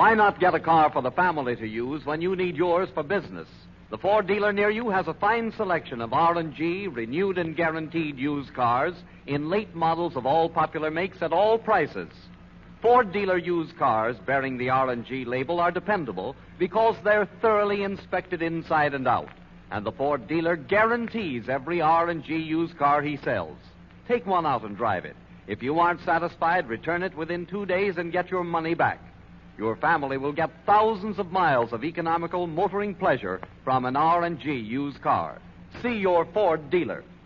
Why not get a car for the family to use when you need yours for business? The Ford dealer near you has a fine selection of R&G renewed and guaranteed used cars in late models of all popular makes at all prices. Ford dealer used cars bearing the R&G label are dependable because they're thoroughly inspected inside and out, and the Ford dealer guarantees every R&G used car he sells. Take one out and drive it. If you aren't satisfied, return it within 2 days and get your money back. Your family will get thousands of miles of economical motoring pleasure from an R&G used car. See your Ford dealer.